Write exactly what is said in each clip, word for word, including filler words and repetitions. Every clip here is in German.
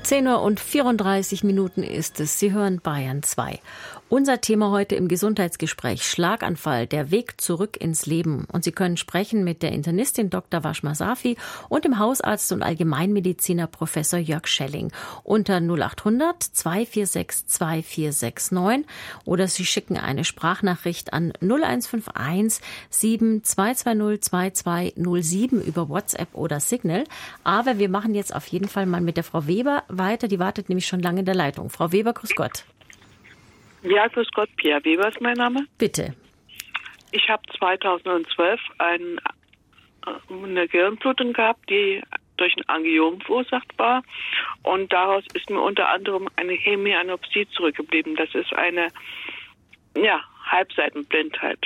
zehn Uhr und vierunddreißig Minuten ist es. Sie hören Bayern zwei. Unser Thema heute im Gesundheitsgespräch: Schlaganfall, der Weg zurück ins Leben. Und Sie können sprechen mit der Internistin Doktor Washma Safi und dem Hausarzt und Allgemeinmediziner Professor Jörg Schelling unter null acht hundert, zwei vier sechs, zwei vier sechs neun oder Sie schicken eine Sprachnachricht an null eins fünf eins, sieben zwei zwei null, zwei zwei null sieben über WhatsApp oder Signal. Aber wir machen jetzt auf jeden Fall mal mit der Frau Weber weiter. Die wartet nämlich schon lange in der Leitung. Frau Weber, grüß Gott. Ja, grüß Gott, Pia Weber ist mein Name. Bitte. Ich habe zweitausendzwölf ein, eine Gehirnblutung gehabt, die durch ein Angiom verursacht war. Und daraus ist mir unter anderem eine Hemianopsie zurückgeblieben. Das ist eine ja, Halbseitenblindheit.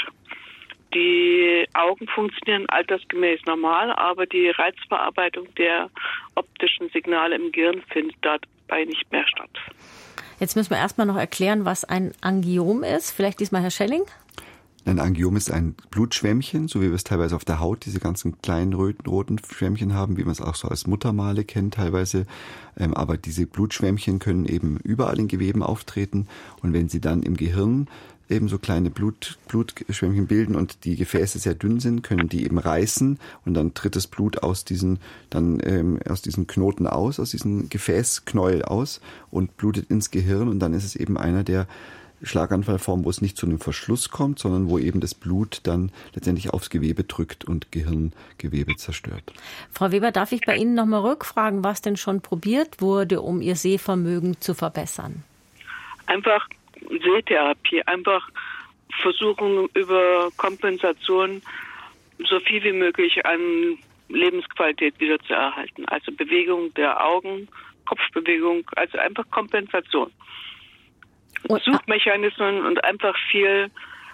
Die Augen funktionieren altersgemäß normal, aber die Reizverarbeitung der optischen Signale im Gehirn findet dabei nicht mehr statt. Jetzt müssen wir erstmal noch erklären, was ein Angiom ist. Vielleicht diesmal Herr Schelling? Ein Angiom ist ein Blutschwämmchen, so wie wir es teilweise auf der Haut, diese ganzen kleinen roten, roten Schwämmchen haben, wie man es auch so als Muttermale kennt teilweise. Ähm, aber diese Blutschwämmchen können eben überall in Geweben auftreten. Und wenn sie dann im Gehirn eben so kleine Blut, Blutschwämmchen bilden und die Gefäße sehr dünn sind, können die eben reißen und dann tritt das Blut aus diesen, dann, ähm, aus diesen Knoten aus, aus diesem Gefäßknäuel aus und blutet ins Gehirn, und dann ist es eben einer der Schlaganfallformen, wo es nicht zu einem Verschluss kommt, sondern wo eben das Blut dann letztendlich aufs Gewebe drückt und Gehirngewebe zerstört. Frau Weber, darf ich bei Ihnen nochmal rückfragen, was denn schon probiert wurde, um Ihr Sehvermögen zu verbessern? Einfach Sehtherapie, einfach versuchen, über Kompensation so viel wie möglich an Lebensqualität wieder zu erhalten. Also Bewegung der Augen, Kopfbewegung, also einfach Kompensation. Und Suchmechanismen und einfach viel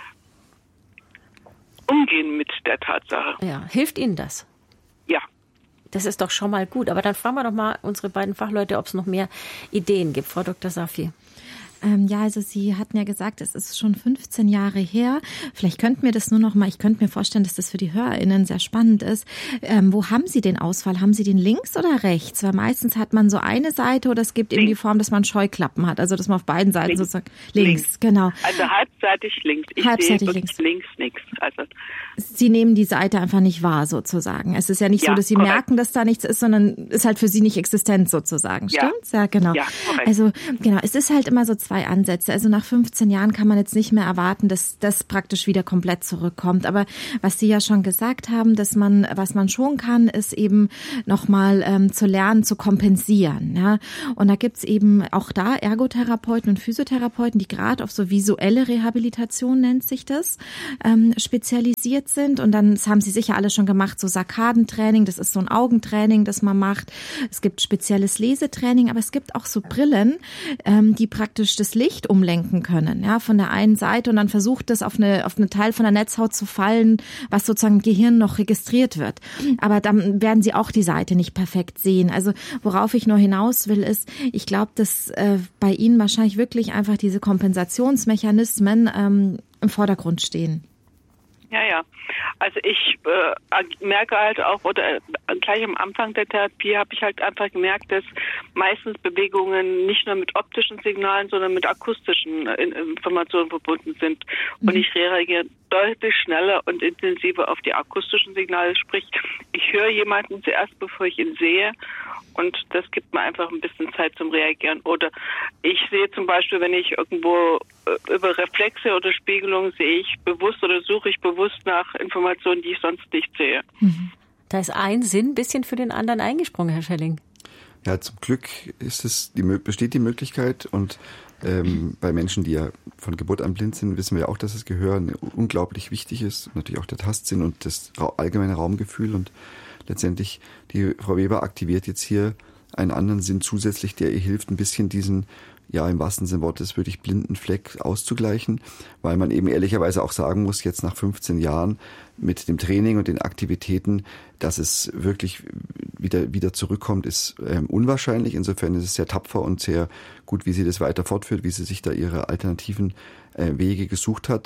umgehen mit der Tatsache. Ja, hilft Ihnen das? Ja. Das ist doch schon mal gut. Aber dann fragen wir doch mal unsere beiden Fachleute, ob es noch mehr Ideen gibt. Frau Doktor Safi. Ähm, ja, also Sie hatten ja gesagt, es ist schon fünfzehn Jahre her. Vielleicht könnten wir das nur noch mal, ich könnte mir vorstellen, dass das für die HörerInnen sehr spannend ist. Ähm, wo haben Sie den Ausfall? Haben Sie den links oder rechts? Weil meistens hat man so eine Seite oder es gibt eben die Form, dass man Scheuklappen hat. Also, dass man auf beiden Seiten links. sozusagen links, links, genau. Also halbseitig links. Ich halbseitig sehe links. links nichts. Also Sie nehmen die Seite einfach nicht wahr, sozusagen. Es ist ja nicht ja, so, dass Sie korrekt. merken, dass da nichts ist, sondern ist halt für Sie nicht existent, sozusagen. Ja. Stimmt's? Ja, genau. Ja, korrekt. Also, genau. Es ist halt immer so zwei Ansätze. Also nach fünfzehn Jahren kann man jetzt nicht mehr erwarten, dass das praktisch wieder komplett zurückkommt. Aber was Sie ja schon gesagt haben, dass man, was man schon kann, ist eben nochmal ähm, zu lernen, zu kompensieren. Ja? Und da gibt's eben auch da Ergotherapeuten und Physiotherapeuten, die gerade auf so visuelle Rehabilitation, nennt sich das, ähm, spezialisiert sind. Und dann, das haben Sie sicher alle schon gemacht, so Sarkadentraining, das ist so ein Augentraining, das man macht. Es gibt spezielles Lesetraining, aber es gibt auch so Brillen, ähm, die praktisch das Licht umlenken können, ja, von der einen Seite, und dann versucht das auf eine, auf einen Teil von der Netzhaut zu fallen, was sozusagen im Gehirn noch registriert wird. Aber dann werden Sie auch die Seite nicht perfekt sehen. Also worauf ich nur hinaus will, ist, ich glaube, dass äh, bei Ihnen wahrscheinlich wirklich einfach diese Kompensationsmechanismen ähm, im Vordergrund stehen. Ja, ja. Also ich äh, merke halt auch, oder äh, gleich am Anfang der Therapie habe ich halt einfach gemerkt, dass meistens Bewegungen nicht nur mit optischen Signalen, sondern mit akustischen äh, Informationen verbunden sind. Und ich reagiere deutlich schneller und intensiver auf die akustischen Signale. Sprich, ich höre jemanden zuerst, bevor ich ihn sehe. Und das gibt mir einfach ein bisschen Zeit zum Reagieren. Oder ich sehe zum Beispiel, wenn ich irgendwo äh, über Reflexe oder Spiegelung sehe ich bewusst oder suche ich bewusst nach Informationen, die ich sonst nicht sehe. Da ist ein Sinn ein bisschen für den anderen eingesprungen, Herr Schelling. Ja, zum Glück ist es, die, besteht die Möglichkeit, und ähm, bei Menschen, die ja von Geburt an blind sind, wissen wir auch, dass das Gehör unglaublich wichtig ist. Natürlich auch der Tastsinn und das allgemeine Raumgefühl, und letztendlich, die Frau Weber aktiviert jetzt hier einen anderen Sinn zusätzlich, der ihr hilft, ein bisschen diesen, ja, im wahrsten Sinne Wortes wirklich blinden Fleck auszugleichen, weil man eben ehrlicherweise auch sagen muss, jetzt nach fünfzehn Jahren mit dem Training und den Aktivitäten, dass es wirklich wieder wieder zurückkommt, ist ähm, unwahrscheinlich. Insofern ist es sehr tapfer und sehr gut, wie sie das weiter fortführt, wie sie sich da ihre alternativen äh, Wege gesucht hat.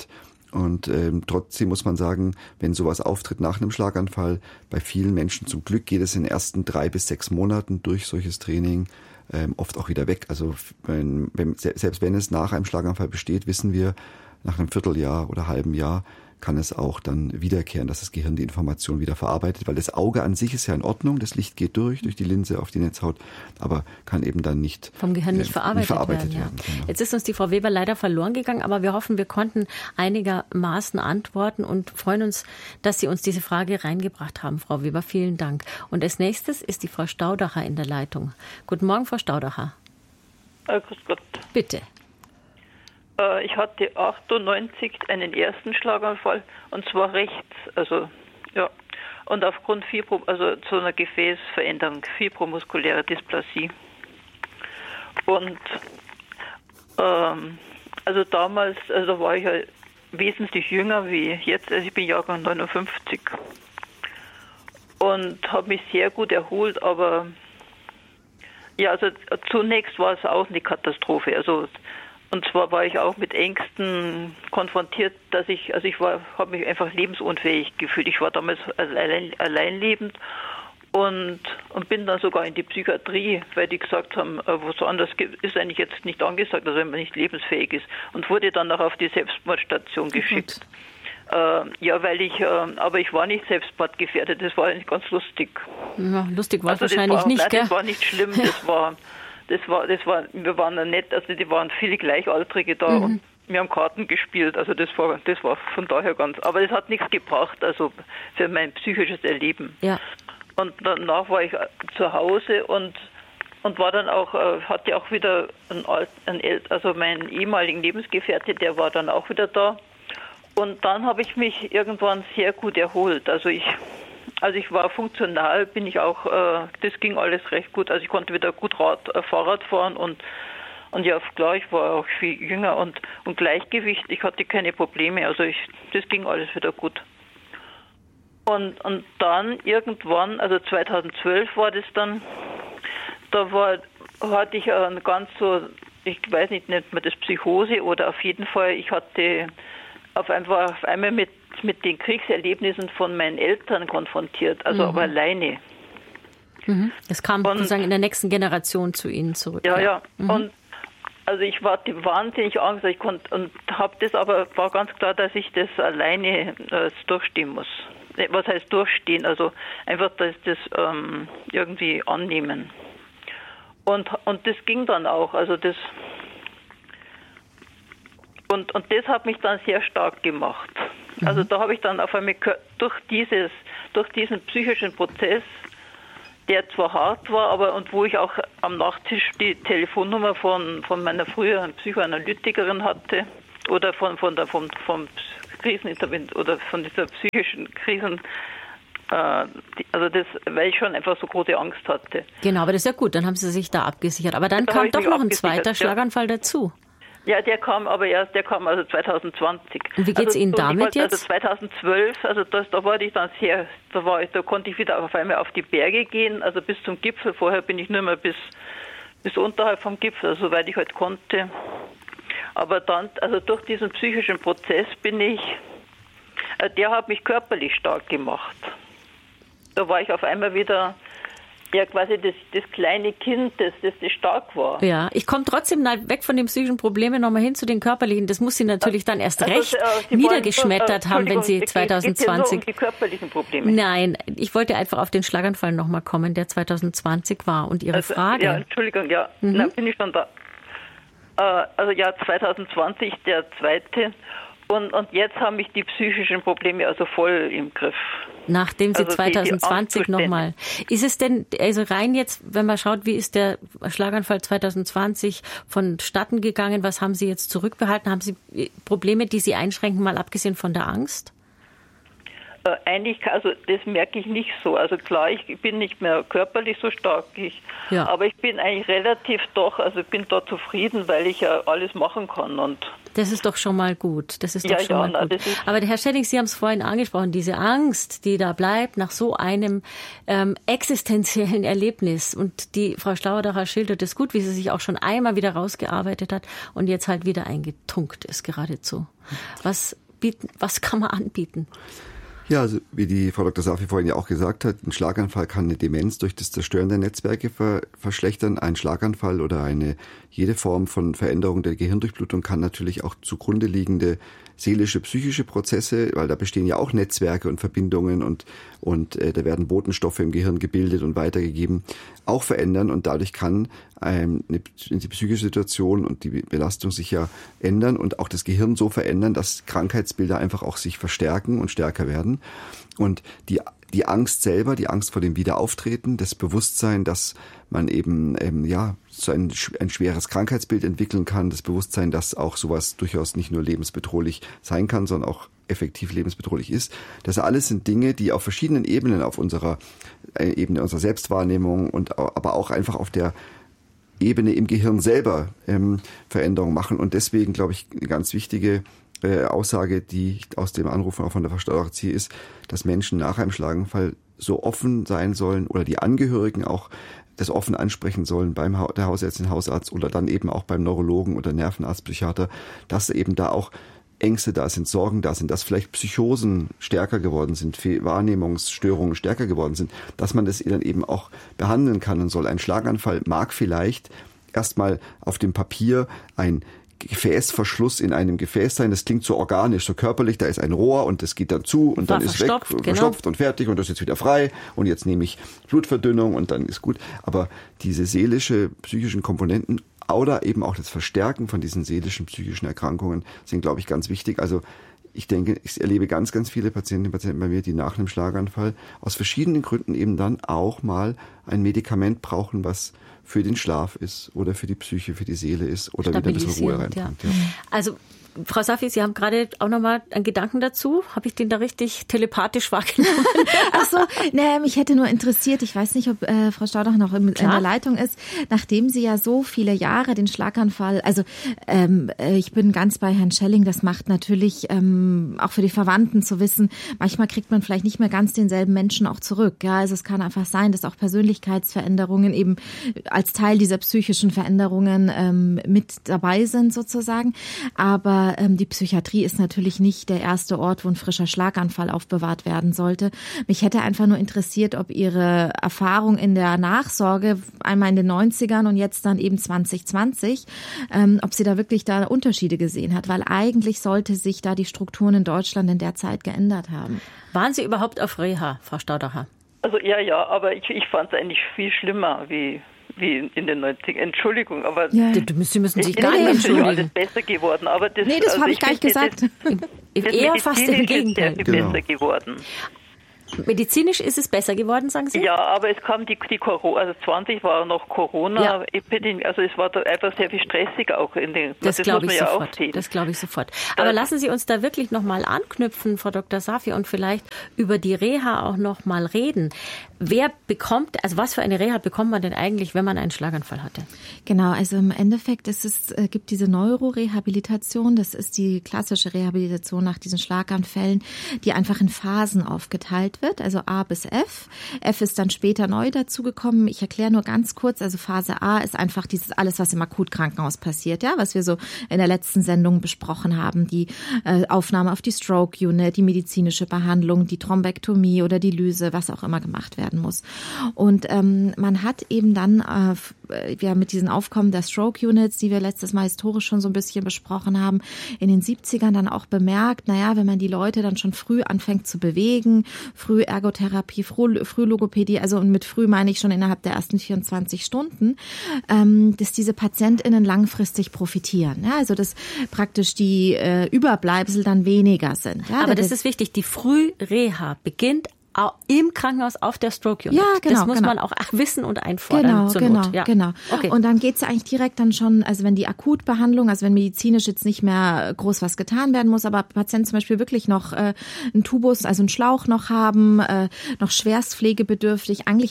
Und ähm, trotzdem muss man sagen, wenn sowas auftritt nach einem Schlaganfall, bei vielen Menschen zum Glück geht es in den ersten drei bis sechs Monaten durch solches Training ähm, oft auch wieder weg. Also wenn, wenn, selbst wenn es nach einem Schlaganfall besteht, wissen wir, nach einem Vierteljahr oder halben Jahr kann es auch dann wiederkehren, dass das Gehirn die Information wieder verarbeitet, weil das Auge an sich ist ja in Ordnung, das Licht geht durch, durch die Linse auf die Netzhaut, aber kann eben dann nicht vom Gehirn nicht äh, verarbeitet, nicht verarbeitet werden. werden. Ja. Genau. Jetzt ist uns die Frau Weber leider verloren gegangen, aber wir hoffen, wir konnten einigermaßen antworten und freuen uns, dass Sie uns diese Frage reingebracht haben, Frau Weber. Vielen Dank. Und als nächstes ist die Frau Staudacher in der Leitung. Guten Morgen, Frau Staudacher. Äh, grüß Gott. Bitte. Ich hatte achtundneunzig einen ersten Schlaganfall und zwar rechts, also ja, und aufgrund Fibro, also zu einer Gefäßveränderung, fibromuskuläre Dysplasie. Und ähm, also damals, also war ich ja wesentlich jünger wie jetzt, also ich bin Jahrgang neunundfünfzig und habe mich sehr gut erholt, aber ja, also zunächst war es auch eine Katastrophe, also und zwar war ich auch mit Ängsten konfrontiert, dass ich, also ich war, habe mich einfach lebensunfähig gefühlt. Ich war damals allein, alleinlebend und, und bin dann sogar in die Psychiatrie, weil die gesagt haben, was anderes ist eigentlich jetzt nicht angesagt, also wenn man nicht lebensfähig ist. Und wurde dann auch auf die Selbstmordstation geschickt. Äh, ja, weil ich, äh, aber ich war nicht selbstmordgefährdet, das war eigentlich ganz lustig. Ja, lustig war es also wahrscheinlich war, nicht, nein, gell? Das war nicht schlimm, das war... Das war, das war, wir waren ja nett, also die waren viele Gleichaltrige da mhm. und wir haben Karten gespielt, also das war, das war von daher ganz, aber es hat nichts gebracht, also für mein psychisches Erleben. Ja. Und danach war ich zu Hause und, und war dann auch, hatte auch wieder einen alten, also meinen ehemaligen Lebensgefährte, der war dann auch wieder da. Und dann habe ich mich irgendwann sehr gut erholt, also ich, Also ich war funktional, bin ich auch, äh, das ging alles recht gut. Also ich konnte wieder gut Rad, äh, Fahrrad fahren und und ja klar, ich war auch viel jünger und und Gleichgewicht, ich hatte keine Probleme. Also ich, das ging alles wieder gut. Und und dann irgendwann, also zweitausendzwölf war das dann, da war hatte ich ein ganz so, ich weiß nicht, nennt man das Psychose oder auf jeden Fall, ich hatte auf einmal auf einmal mit mit den Kriegserlebnissen von meinen Eltern konfrontiert, also mhm. aber alleine. Mhm. Es kam und, sozusagen in der nächsten Generation zu Ihnen zurück. Ja, ja. ja. Mhm. Und also ich war wahnsinnig Angst, ich konnte und habe das aber war ganz klar, dass ich das alleine äh, durchstehen muss. Was heißt durchstehen? Also einfach das, das ähm, irgendwie annehmen. Und und das ging dann auch. Also das und und das hat mich dann sehr stark gemacht. Also da habe ich dann auf einmal durch dieses, durch diesen psychischen Prozess, der zwar hart war, aber und wo ich auch am Nachttisch die Telefonnummer von, von meiner früheren Psychoanalytikerin hatte oder von, von der vom, vom Krisenintervent oder von dieser psychischen Krisen, äh, die, also das, weil ich schon einfach so große Angst hatte. Genau, aber das ist ja gut, dann haben Sie sich da abgesichert. Aber dann da kam doch noch ein zweiter Schlaganfall ja. dazu. Ja, der kam aber erst, der kam also zweitausendzwanzig. Und wie geht's also, Ihnen damit wollte, jetzt? Also zweitausendzwölf, also das, da war ich dann sehr, da war ich, da konnte ich wieder auf einmal auf die Berge gehen, also bis zum Gipfel. Vorher bin ich nur mehr bis, bis unterhalb vom Gipfel, also soweit ich halt konnte. Aber dann, also durch diesen psychischen Prozess bin ich, äh, der hat mich körperlich stark gemacht. Da war ich auf einmal wieder, ja, quasi das, das kleine Kind, das, das, das stark war. Ja, ich komme trotzdem weg von den psychischen Problemen nochmal hin zu den körperlichen. Das muss Sie natürlich dann erst also, recht äh, niedergeschmettert haben, wenn Sie zweitausendzwanzig... Geht, geht ja nur um die körperlichen Probleme. Nein, ich wollte einfach auf den Schlaganfall nochmal kommen, der zweitausendzwanzig war und Ihre also, Frage. Ja, Entschuldigung, ja, mhm. Dann bin ich schon da. Äh, also ja, zweitausendzwanzig, der zweite. Und, und jetzt haben mich die psychischen Probleme also voll im Griff. Nachdem Sie also zweitausendzwanzig nochmal. Ist es denn, also rein jetzt, wenn man schaut, wie ist der Schlaganfall zweitausendzwanzig vonstatten gegangen? Was haben Sie jetzt zurückbehalten? Haben Sie Probleme, die Sie einschränken, mal abgesehen von der Angst? Äh, eigentlich, also das merke ich nicht so. Also klar, ich bin nicht mehr körperlich so stark, ich, ja. aber ich bin eigentlich relativ doch, also ich bin da zufrieden, weil ich ja alles machen kann und das ist doch schon mal gut. Das ist doch ja, schon ja, mal gut. Na, aber Herr Schelling, Sie haben es vorhin angesprochen, diese Angst, die da bleibt nach so einem ähm, existenziellen Erlebnis. Und die Frau Staudacher schildert es gut, wie sie sich auch schon einmal wieder rausgearbeitet hat und jetzt halt wieder eingetunkt ist geradezu. Was bieten, was kann man anbieten? Ja, also wie die Frau Doktor Safi vorhin ja auch gesagt hat, ein Schlaganfall kann eine Demenz durch das Zerstören der Netzwerke ver- verschlechtern. Ein Schlaganfall oder eine jede Form von Veränderung der Gehirndurchblutung kann natürlich auch zugrunde liegende seelische, psychische Prozesse, weil da bestehen ja auch Netzwerke und Verbindungen und und äh, da werden Botenstoffe im Gehirn gebildet und weitergegeben, auch verändern und dadurch kann ähm, eine, die psychische Situation und die Belastung sich ja ändern und auch das Gehirn so verändern, dass Krankheitsbilder einfach auch sich verstärken und stärker werden und die Die Angst selber, die Angst vor dem Wiederauftreten, das Bewusstsein, dass man eben ähm, ja so ein, ein schweres Krankheitsbild entwickeln kann, das Bewusstsein, dass auch sowas durchaus nicht nur lebensbedrohlich sein kann, sondern auch effektiv lebensbedrohlich ist. Das alles sind Dinge, die auf verschiedenen Ebenen auf unserer äh, Ebene unserer Selbstwahrnehmung und aber auch einfach auf der Ebene im Gehirn selber ähm, Veränderungen machen. Und deswegen, glaube ich, eine ganz wichtige Äh, Aussage, die ich aus dem Anruf auch von der Frau Staudacher ziehe, ist, dass Menschen nach einem Schlaganfall so offen sein sollen oder die Angehörigen auch das offen ansprechen sollen beim ha- der Hausärztin, Hausarzt oder dann eben auch beim Neurologen oder Nervenarzt, Psychiater, dass eben da auch Ängste da sind, Sorgen da sind, dass vielleicht Psychosen stärker geworden sind, Wahrnehmungsstörungen stärker geworden sind, dass man das dann eben auch behandeln kann und soll. Ein Schlaganfall mag vielleicht erstmal auf dem Papier ein Gefäßverschluss in einem Gefäß sein. Das klingt so organisch, so körperlich. Da ist ein Rohr und das geht dann zu und War dann ist weg, verstopft, verstopft genau. und fertig und das ist jetzt wieder frei und jetzt nehme ich Blutverdünnung und dann ist gut. Aber diese seelische, psychischen Komponenten oder eben auch das Verstärken von diesen seelischen, psychischen Erkrankungen sind, glaube ich, ganz wichtig. Also ich denke, ich erlebe ganz, ganz viele Patientinnen und Patienten bei mir, die nach einem Schlaganfall aus verschiedenen Gründen eben dann auch mal ein Medikament brauchen, was für den Schlaf ist oder für die Psyche, für die Seele ist oder wieder ein bisschen Ruhe reinkommt. Ja. Ja. Also Frau Safi, Sie haben gerade auch nochmal einen Gedanken dazu. Habe ich den da richtig telepathisch wahrgenommen? Ach so, ne, mich hätte nur interessiert, ich weiß nicht, ob äh, Frau Staudacher noch in, in der Leitung ist, nachdem sie ja so viele Jahre den Schlaganfall, also ähm, ich bin ganz bei Herrn Schelling, das macht natürlich ähm, auch für die Verwandten zu wissen, manchmal kriegt man vielleicht nicht mehr ganz denselben Menschen auch zurück. Ja, also es kann einfach sein, dass auch Persönlichkeitsveränderungen eben als Teil dieser psychischen Veränderungen ähm, mit dabei sind sozusagen, aber die Psychiatrie ist natürlich nicht der erste Ort, wo ein frischer Schlaganfall aufbewahrt werden sollte. Mich hätte einfach nur interessiert, ob Ihre Erfahrung in der Nachsorge, einmal in den neunzigern und jetzt dann eben zwanzig zwanzig, ähm, ob sie da wirklich da Unterschiede gesehen hat, weil eigentlich sollte sich da die Strukturen in Deutschland in der Zeit geändert haben. Waren Sie überhaupt auf Reha, Frau Staudacher? Also ja, ja, aber ich, ich fand es eigentlich viel schlimmer wie wie in den neunzigern. Entschuldigung, aber ja. Sie müssen sich gar nicht entschuldigen. Ist alles besser geworden, aber das, nee, das also habe ich gar nicht gesagt. Das, das eher fast im Gegenteil. Ist genau. besser geworden. Medizinisch ist es besser geworden, sagen Sie? Ja, aber es kam die, die Corona, also zwanzig war noch Corona-Epidemie, ja. Also es war da einfach sehr viel stressiger auch in den, das, das glaube ich ja sofort. Das glaube ich sofort. Aber das lassen Sie uns da wirklich nochmal anknüpfen, Frau Doktor Safi, und vielleicht über die Reha auch nochmal reden. Wer bekommt, also was für eine Reha bekommt man denn eigentlich, wenn man einen Schlaganfall hatte? Genau, also im Endeffekt ist es, äh, gibt diese Neurorehabilitation, das ist die klassische Rehabilitation nach diesen Schlaganfällen, die einfach in Phasen aufgeteilt wird, also A bis F. F ist dann später neu dazugekommen. Ich erkläre nur ganz kurz, also Phase A ist einfach dieses alles, was im Akutkrankenhaus passiert, ja, was wir so in der letzten Sendung besprochen haben, die äh, Aufnahme auf die Stroke Unit, die medizinische Behandlung, die Thrombektomie oder die Lyse, was auch immer gemacht werden muss. Und ähm, man hat eben dann äh, ja mit diesen Aufkommen der Stroke Units, die wir letztes Mal historisch schon so ein bisschen besprochen haben, in den siebzigern dann auch bemerkt, naja, wenn man die Leute dann schon früh anfängt zu bewegen, früh Ergotherapie, früh, früh Logopädie, also und mit früh meine ich schon innerhalb der ersten vierundzwanzig Stunden, ähm, dass diese PatientInnen langfristig profitieren. Ja, also dass praktisch die äh, Überbleibsel dann weniger sind. Ja, aber das ist wichtig, die Frühreha beginnt im Krankenhaus auf der Stroke Unit. Ja, genau. Das muss genau. man auch wissen und einfordern. Genau, zur genau, Not. Ja. genau. Okay. Und dann geht's eigentlich direkt dann schon, also wenn die Akutbehandlung, also wenn medizinisch jetzt nicht mehr groß was getan werden muss, aber Patienten zum Beispiel wirklich noch äh, einen Tubus, also einen Schlauch noch haben, äh, noch schwerst pflegebedürftig, eigentlich noch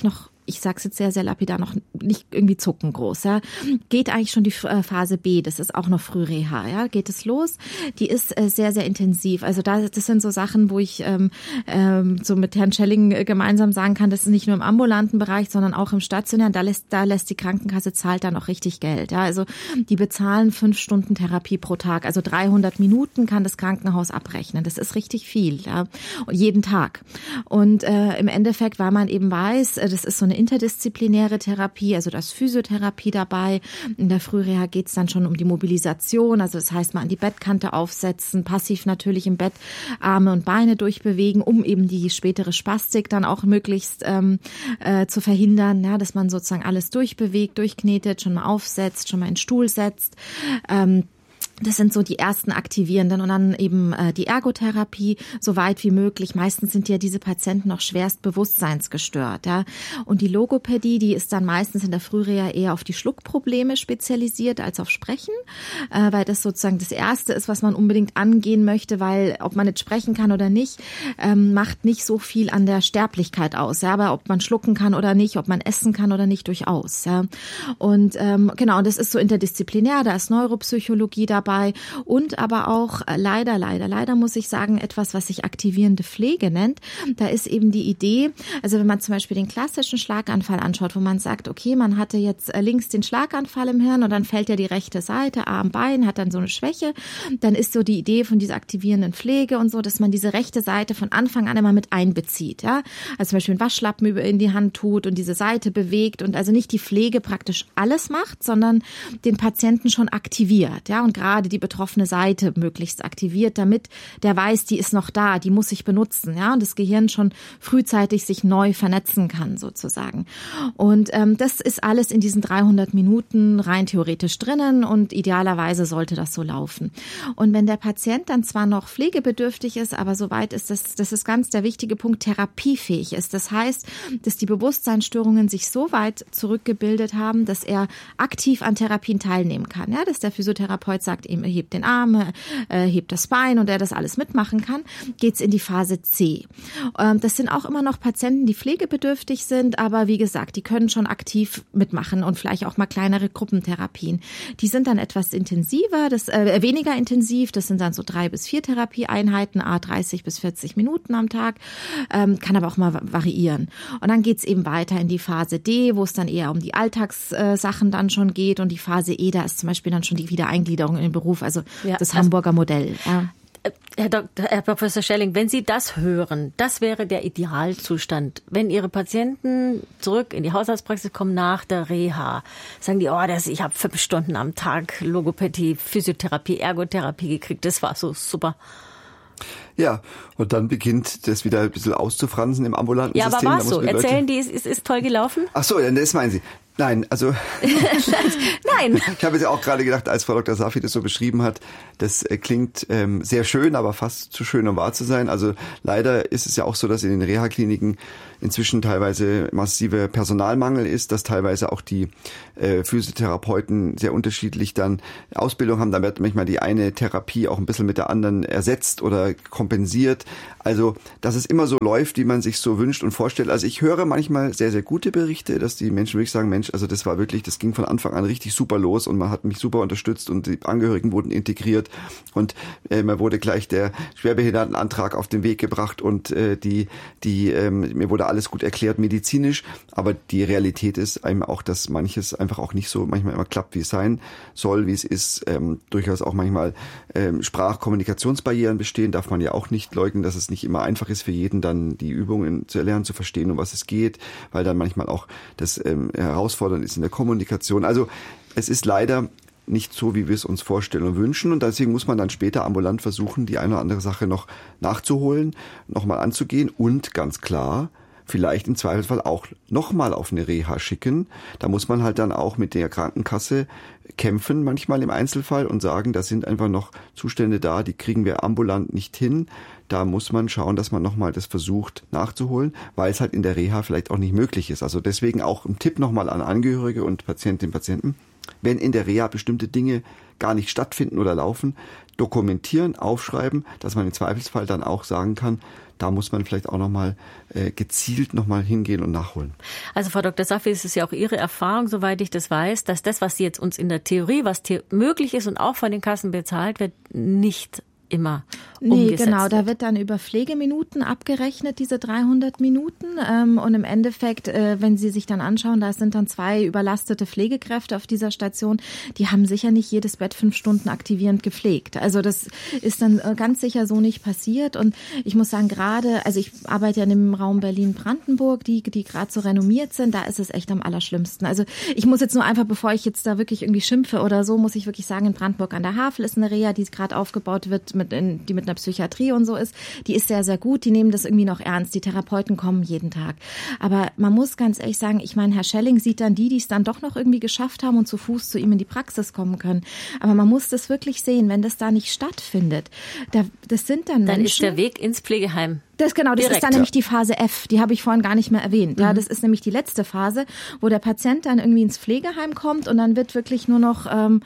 ich sage es jetzt sehr, sehr lapidar, noch nicht irgendwie zuckengroß. Ja. Geht eigentlich schon die Phase B, das ist auch noch Frühreha, ja, geht es los. Die ist äh, sehr, sehr intensiv. Also da, das sind so Sachen, wo ich ähm, ähm, so mit Herrn Schelling äh, gemeinsam sagen kann, das ist nicht nur im ambulanten Bereich, sondern auch im stationären. Da lässt, da lässt die Krankenkasse, zahlt dann auch richtig Geld. Ja. Also die bezahlen fünf Stunden Therapie pro Tag. Also dreihundert Minuten kann das Krankenhaus abrechnen. Das ist richtig viel, ja, und jeden Tag. Und äh, im Endeffekt, weil man eben weiß, äh, das ist so eine interdisziplinäre Therapie, also da ist Physiotherapie dabei. In der Frühreha geht es dann schon um die Mobilisation, also das heißt mal an die Bettkante aufsetzen, passiv natürlich im Bett Arme und Beine durchbewegen, um eben die spätere Spastik dann auch möglichst ähm, äh, zu verhindern, ja, dass man sozusagen alles durchbewegt, durchknetet, schon mal aufsetzt, schon mal in den Stuhl setzt. Ähm, Das sind so die ersten Aktivierenden und dann eben äh, die Ergotherapie, so weit wie möglich. Meistens sind ja diese Patienten noch schwerst bewusstseinsgestört. Ja. Und die Logopädie, die ist dann meistens in der Frühreha eher auf die Schluckprobleme spezialisiert als auf Sprechen, äh, weil das sozusagen das Erste ist, was man unbedingt angehen möchte, weil ob man jetzt sprechen kann oder nicht, ähm, macht nicht so viel an der Sterblichkeit aus. Ja. Aber ob man schlucken kann oder nicht, ob man essen kann oder nicht, durchaus. Ja. Und ähm, genau, und das ist so interdisziplinär, da ist Neuropsychologie dabei. Dabei und aber auch leider, leider, leider muss ich sagen, etwas, was sich aktivierende Pflege nennt. Da ist eben die Idee, also wenn man zum Beispiel den klassischen Schlaganfall anschaut, wo man sagt, okay, man hatte jetzt links den Schlaganfall im Hirn und dann fällt ja die rechte Seite, Arm, Bein, hat dann so eine Schwäche, dann ist so die Idee von dieser aktivierenden Pflege und so, dass man diese rechte Seite von Anfang an immer mit einbezieht. Ja? Also zum Beispiel einen Waschlappen in die Hand tut und diese Seite bewegt und also nicht die Pflege praktisch alles macht, sondern den Patienten schon aktiviert. Ja? Und gerade die betroffene Seite möglichst aktiviert, damit der weiß, die ist noch da, die muss ich benutzen, ja, und das Gehirn schon frühzeitig sich neu vernetzen kann sozusagen. Und ähm, das ist alles in diesen dreihundert Minuten rein theoretisch drinnen und idealerweise sollte das so laufen. Und wenn der Patient dann zwar noch pflegebedürftig ist, aber soweit ist das, das ist ganz der wichtige Punkt, therapiefähig ist. Das heißt, dass die Bewusstseinsstörungen sich so weit zurückgebildet haben, dass er aktiv an Therapien teilnehmen kann, ja, dass der Physiotherapeut sagt, ihm hebt den Arm, äh, hebt das Bein und er das alles mitmachen kann, geht's in die Phase C. Ähm, das sind auch immer noch Patienten, die pflegebedürftig sind, aber wie gesagt, die können schon aktiv mitmachen und vielleicht auch mal kleinere Gruppentherapien. Die sind dann etwas intensiver, das äh, weniger intensiv, das sind dann so drei bis vier Therapieeinheiten, a dreißig bis vierzig Minuten am Tag, ähm, kann aber auch mal variieren. Und dann geht's eben weiter in die Phase D, wo es dann eher um die Alltagssachen dann schon geht und die Phase E, da ist zum Beispiel dann schon die Wiedereingliederung in den Beruf, also ja, das Hamburger also, Modell. Ja. Herr, Doktor, Herr Professor Schelling, wenn Sie das hören, das wäre der Idealzustand. Wenn Ihre Patienten zurück in die Hausarztpraxis kommen nach der Reha, sagen die, oh, das, ich habe fünf Stunden am Tag Logopädie, Physiotherapie, Ergotherapie gekriegt, das war so super. Ja, und dann beginnt das wieder ein bisschen auszufransen im ambulanten ja, System. Ja, aber war so. Erzählen die, es ist, ist toll gelaufen? Ach so, das meinen Sie. Nein, also Nein. Ich habe jetzt auch gerade gedacht, als Frau Doktor Safi das so beschrieben hat, das klingt ähm, sehr schön, aber fast zu schön, um wahr zu sein. Also leider ist es ja auch so, dass in den Reha-Kliniken inzwischen teilweise massiver Personalmangel ist, dass teilweise auch die äh, Physiotherapeuten sehr unterschiedlich dann Ausbildung haben. Da wird manchmal die eine Therapie auch ein bisschen mit der anderen ersetzt oder kompensiert. Also, dass es immer so läuft, wie man sich so wünscht und vorstellt. Also ich höre manchmal sehr, sehr gute Berichte, dass die Menschen wirklich sagen, Mensch, also das war wirklich, das ging von Anfang an richtig super los und man hat mich super unterstützt und die Angehörigen wurden integriert und äh, mir wurde gleich der Schwerbehindertenantrag auf den Weg gebracht und äh, die, die, ähm, mir wurde alles gut erklärt medizinisch, aber die Realität ist einem auch, dass manches einfach auch nicht so manchmal immer klappt, wie es sein soll, wie es ist. Ähm, durchaus auch manchmal ähm, Sprach-Kommunikationsbarrieren bestehen, darf man ja auch nicht leugnen, dass es nicht immer einfach ist für jeden, dann die Übungen zu erlernen, zu verstehen, um was es geht, weil dann manchmal auch das ähm, herausfordernd ist in der Kommunikation. Also es ist leider nicht so, wie wir es uns vorstellen und wünschen. Und deswegen muss man dann später ambulant versuchen, die eine oder andere Sache noch nachzuholen, nochmal anzugehen und ganz klar, vielleicht im Zweifelsfall auch nochmal auf eine Reha schicken. Da muss man halt dann auch mit der Krankenkasse kämpfen, manchmal im Einzelfall, und sagen, da sind einfach noch Zustände da, die kriegen wir ambulant nicht hin. Da muss man schauen, dass man nochmal das versucht nachzuholen, weil es halt in der Reha vielleicht auch nicht möglich ist. Also deswegen auch ein Tipp nochmal an Angehörige und Patientinnen und Patienten. Wenn in der Reha bestimmte Dinge gar nicht stattfinden oder laufen, dokumentieren, aufschreiben, dass man im Zweifelsfall dann auch sagen kann, da muss man vielleicht auch nochmal äh, gezielt nochmal hingehen und nachholen. Also Frau Doktor Safi, es ist ja auch Ihre Erfahrung, soweit ich das weiß, dass das, was Sie jetzt uns in der Theorie, was the- möglich ist und auch von den Kassen bezahlt wird, nicht immer Nee, umgesetzt genau, wird. da wird dann über Pflegeminuten abgerechnet, diese dreihundert Minuten. Ähm, und im Endeffekt, äh, wenn Sie sich dann anschauen, da sind dann zwei überlastete Pflegekräfte auf dieser Station, die haben sicher nicht jedes Bett fünf Stunden aktivierend gepflegt. Also das ist dann ganz sicher so nicht passiert. Und ich muss sagen, gerade, also ich arbeite ja in dem Raum Berlin-Brandenburg, die, die gerade so renommiert sind, da ist es echt am allerschlimmsten. Also ich muss jetzt nur einfach, bevor ich jetzt da wirklich irgendwie schimpfe oder so, muss ich wirklich sagen, in Brandenburg an der Havel ist eine Reha, die gerade aufgebaut wird, mit in, die mit einer Psychiatrie und so ist, die ist sehr, sehr gut, die nehmen das irgendwie noch ernst, die Therapeuten kommen jeden Tag. Aber man muss ganz ehrlich sagen, ich meine, Herr Schelling sieht dann die, die es dann doch noch irgendwie geschafft haben und zu Fuß zu ihm in die Praxis kommen können. Aber man muss das wirklich sehen, wenn das da nicht stattfindet. Da, das sind dann Dann Menschen, ist der Weg ins Pflegeheim. Das genau, das direkt. ist dann nämlich die Phase F, die habe ich vorhin gar nicht mehr erwähnt. Ja, Mhm. das ist nämlich die letzte Phase, wo der Patient dann irgendwie ins Pflegeheim kommt und dann wird wirklich nur noch ähm,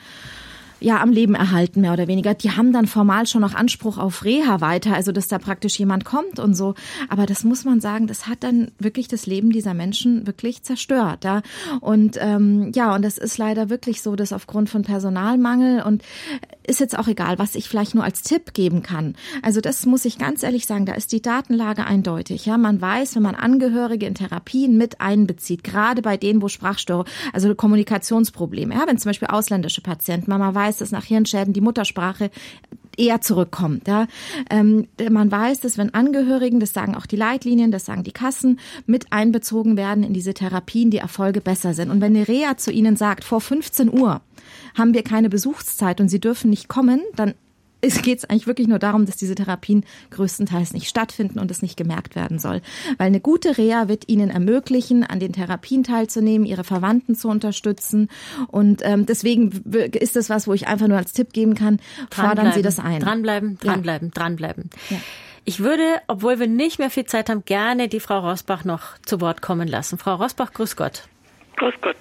ja am Leben erhalten, mehr oder weniger. Die haben dann formal schon noch Anspruch auf Reha weiter, also dass da praktisch jemand kommt und so. Aber das muss man sagen, das hat dann wirklich das Leben dieser Menschen wirklich zerstört. Ja? Und ähm, ja, und das ist leider wirklich so, dass aufgrund von Personalmangel und ist jetzt auch egal, was ich vielleicht nur als Tipp geben kann. Also das muss ich ganz ehrlich sagen, da ist die Datenlage eindeutig. Ja, man weiß, wenn man Angehörige in Therapien mit einbezieht, gerade bei denen, wo Sprachstörungen, also Kommunikationsprobleme, ja, wenn zum Beispiel ausländische Patienten, man weiß, dass nach Hirnschäden die Muttersprache eher zurückkommt. Ja. Ähm, man weiß, dass wenn Angehörigen, das sagen auch die Leitlinien, das sagen die Kassen, mit einbezogen werden in diese Therapien, die Erfolge besser sind. Und wenn eine Reha zu ihnen sagt, vor fünfzehn Uhr haben wir keine Besuchszeit und sie dürfen nicht kommen, dann geht es eigentlich wirklich nur darum, dass diese Therapien größtenteils nicht stattfinden und es nicht gemerkt werden soll. Weil eine gute Reha wird ihnen ermöglichen, an den Therapien teilzunehmen, ihre Verwandten zu unterstützen. Und ähm, deswegen ist das was, wo ich einfach nur als Tipp geben kann, fordern Sie das ein. Dranbleiben, dranbleiben, ja. dranbleiben. Ja. Ich würde, obwohl wir nicht mehr viel Zeit haben, gerne die Frau Rosbach noch zu Wort kommen lassen. Frau Rosbach, grüß Gott. Grüß Gott.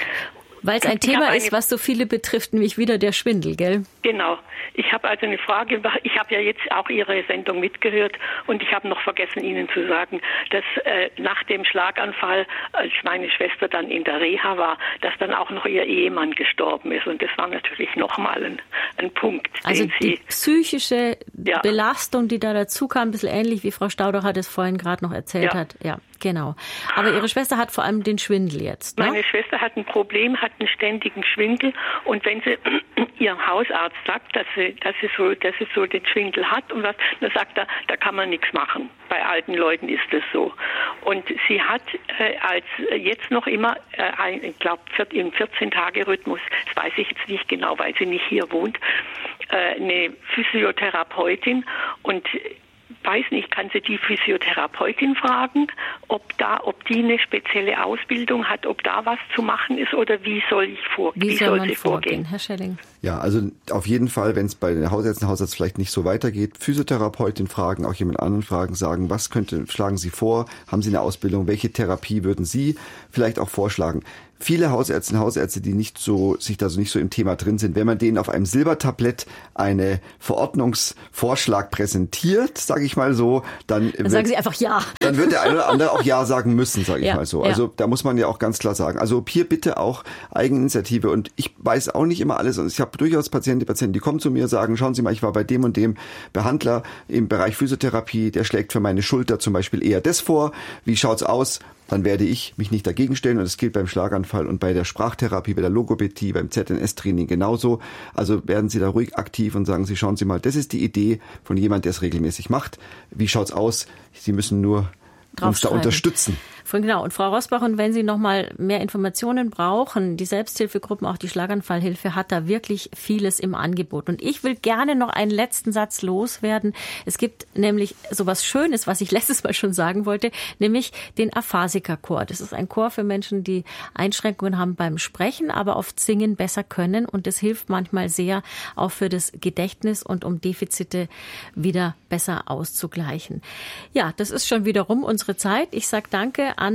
Weil es ein Thema ist, was so viele betrifft, nämlich wieder der Schwindel, gell? Genau. Ich habe also eine Frage. Ich habe ja jetzt auch Ihre Sendung mitgehört und ich habe noch vergessen, Ihnen zu sagen, dass äh, nach dem Schlaganfall, als meine Schwester dann in der Reha war, dass dann auch noch ihr Ehemann gestorben ist. Und das war natürlich nochmal ein, ein Punkt, also den Sie... die psychische ja. Belastung, die da dazu kam, ein bisschen ähnlich, wie Frau Staudacher das vorhin gerade noch erzählt ja. hat. Ja, genau. Aber Ihre Schwester hat vor allem den Schwindel jetzt, ne? Meine Schwester hat ein Problem, hat einen ständigen Schwindel und wenn sie ihrem Hausarzt sagt, dass sie, dass sie so, dass sie so den Schwindel hat und was, dann sagt er, da kann man nichts machen. Bei alten Leuten ist das so. Und sie hat äh, als jetzt noch immer, äh, ein, ich glaube, im vierzehn-Tage-Rhythmus, das weiß ich jetzt nicht genau, weil sie nicht hier wohnt, äh, eine Physiotherapeutin und weiß nicht, kann sie die Physiotherapeutin fragen, ob da, ob die eine spezielle Ausbildung hat, ob da was zu machen ist oder wie soll ich vorgehen? Wie, wie soll, soll man sie vorgehen, vorgehen? Herr Schelling? Ja, also auf jeden Fall, wenn es bei den Hausärzten, Hausarzt vielleicht nicht so weitergeht, Physiotherapeutin fragen, auch jemand anderen fragen, sagen, was könnte, schlagen Sie vor? Haben Sie eine Ausbildung? Welche Therapie würden Sie vielleicht auch vorschlagen? Viele Hausärztinnen und Hausärzte, die nicht so, sich da so nicht so im Thema drin sind, wenn man denen auf einem Silbertablett eine Verordnungsvorschlag präsentiert, sage ich mal so, dann, Dann wird, sagen Sie einfach ja. Dann wird der eine oder andere auch ja sagen müssen, sage ich Ja, mal so. ja. Also da muss man ja auch ganz klar sagen. Also hier bitte auch Eigeninitiative und ich weiß auch nicht immer alles und ich habe durchaus Patienten, Patienten, die kommen zu mir und sagen, schauen Sie mal, ich war bei dem und dem Behandler im Bereich Physiotherapie, der schlägt für meine Schulter zum Beispiel eher das vor. Wie schaut's aus? Dann werde ich mich nicht dagegen stellen und das gilt beim Schlaganfall und bei der Sprachtherapie, bei der Logopädie, beim Z N S-Training genauso. Also werden Sie da ruhig aktiv und sagen Sie, schauen Sie mal, das ist die Idee von jemand, der es regelmäßig macht. Wie schaut's aus? Sie müssen nur uns da unterstützen. Genau. Und Frau Rosbach, und wenn Sie noch mal mehr Informationen brauchen, die Selbsthilfegruppen, auch die Schlaganfallhilfe hat da wirklich vieles im Angebot. Und ich will gerne noch einen letzten Satz loswerden. Es gibt nämlich sowas Schönes, was ich letztes Mal schon sagen wollte, nämlich den Aphasiker-Chor. Das ist ein Chor für Menschen, die Einschränkungen haben beim Sprechen, aber oft singen besser können. Und das hilft manchmal sehr auch für das Gedächtnis und um Defizite wieder besser auszugleichen. Ja, das ist schon wiederum unsere Zeit. Ich sage danke an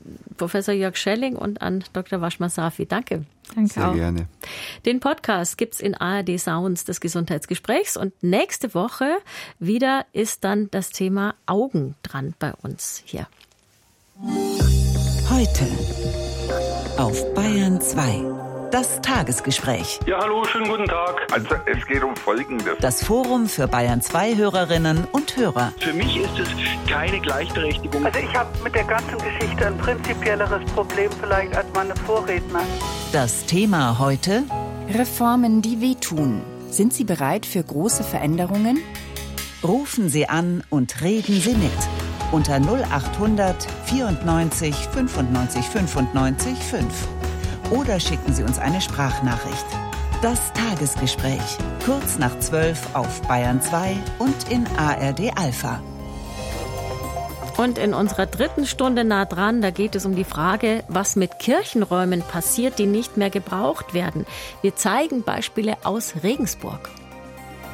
Professor Jörg Schelling und an Doktor Washma Safi. Danke. Danke Sehr auch. gerne. Den Podcast gibt's in A R D Sounds des Gesundheitsgesprächs und nächste Woche wieder ist dann das Thema Augen dran bei uns hier. Heute auf Bayern zwei. Das Tagesgespräch. Ja, hallo, schönen guten Tag. Also es geht um Folgendes. Das Forum für Bayern zwei Hörerinnen und Hörer. Für mich ist es keine Gleichberechtigung. Also ich habe mit der ganzen Geschichte ein prinzipielleres Problem vielleicht als meine Vorredner. Das Thema heute: Reformen, die wehtun. Sind Sie bereit für große Veränderungen? Rufen Sie an und reden Sie mit. Unter null achthundert vierundneunzig fünfundneunzig fünfundneunzig fünf. Oder schicken Sie uns eine Sprachnachricht. Das Tagesgespräch. Kurz nach zwölf auf Bayern zwei und in A R D Alpha. Und in unserer dritten Stunde nah dran, da geht es um die Frage, was mit Kirchenräumen passiert, die nicht mehr gebraucht werden. Wir zeigen Beispiele aus Regensburg.